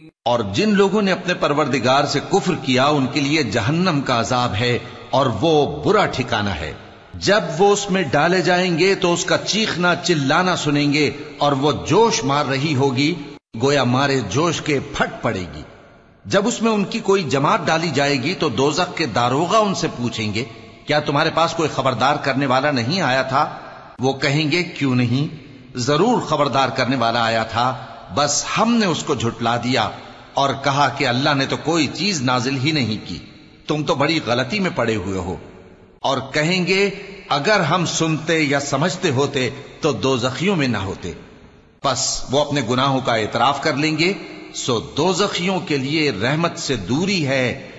और जिन लोगों ने अपने परवरदिगार से कुफ्र किया उनके लिए जहन्नम का अजाब है और वो बुरा ठिकाना है। जब वो उसमें डाले जाएंगे तो उसका चीखना चिल्लाना सुनेंगे और वो जोश मार रही होगी, गोया मारे जोश के फट पड़ेगी। जब उसमें उनकी कोई जमात डाली जाएगी तो दोजख के दारोगा उनसे पूछेंगे, क्या तुम्हारे पास कोई खबरदार करने वाला नहीं आया था? वो कहेंगे, क्यों नहीं, जरूर खबरदार करने वाला आया था, बस हमने उसको झुटला दिया और कहा कि अल्लाह ने तो कोई चीज नाजिल ही नहीं की, तुम तो बड़ी गलती में पड़े हुए हो। और कहेंगे, अगर हम सुनते या समझते होते तो दोजखियों में ना होते। बस वो अपने गुनाहों का एतराफ कर लेंगे, सो दोजखियों के लिए रहमत से दूरी है